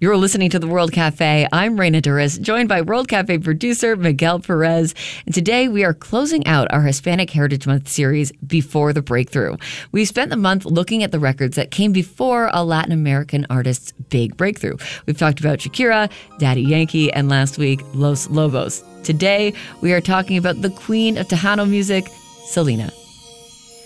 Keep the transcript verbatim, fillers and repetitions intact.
You're listening to the World Cafe. I'm Reina Duras, joined by World Cafe producer Miguel Perez. And today we are closing out our Hispanic Heritage Month series, Before the Breakthrough. We spent the month looking at the records that came before a Latin American artist's big breakthrough. We've talked about Shakira, Daddy Yankee, and last week, Los Lobos. Today, we are talking about the queen of Tejano music, Selena.